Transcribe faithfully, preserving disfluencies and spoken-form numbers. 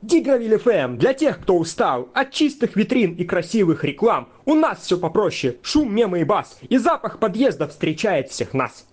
Дигровиль эф эм для тех, кто устал от чистых витрин и красивых реклам. У нас все попроще, шум, мемы и бас, и запах подъезда встречает всех нас.